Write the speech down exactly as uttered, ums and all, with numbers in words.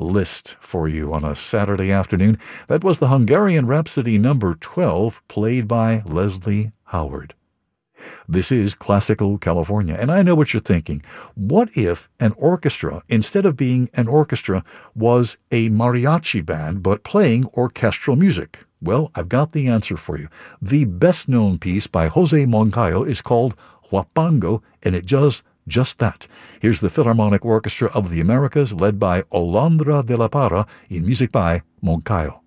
list for you on a Saturday afternoon. That was the Hungarian Rhapsody number twelve, played by Leslie Howard. This is Classical California, and I know what you're thinking. What if an orchestra, instead of being an orchestra, was a mariachi band but playing orchestral music? Well, I've got the answer for you. The best-known piece by Jose Moncayo is called Huapango, and it does just that. Here's the Philharmonic Orchestra of the Americas, led by Olondra de la Parra, in music by Moncayo.